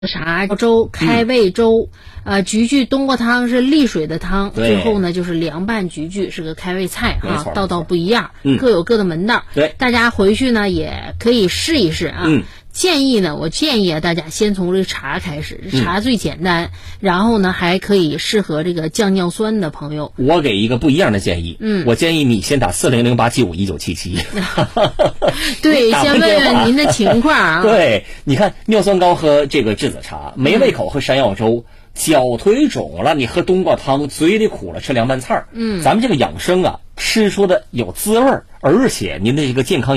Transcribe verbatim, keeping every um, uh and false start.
茶粥、开胃粥，嗯、呃，菊苣冬瓜汤是利水的汤，最后呢就是凉拌菊苣是个开胃菜哈，道道不一样， 嗯、 各有各的门道。 对， 大家回去呢也可以试一试啊。 嗯， 建议呢，我建议啊大家先从这个茶开始，茶最简单，嗯、然后呢还可以适合这个降尿酸的朋友。 我给一个不一样的建议， 嗯， 我建议你先打四零零八七五一九七七。 对，先问问您的情况啊。 对，你看尿酸高喝这个栀子茶，没胃口喝山药粥，脚腿肿了你喝冬瓜汤，嘴里苦了吃凉拌菜儿。 嗯， 咱们这个养生啊，吃出的有滋味儿，而且您的这个健康。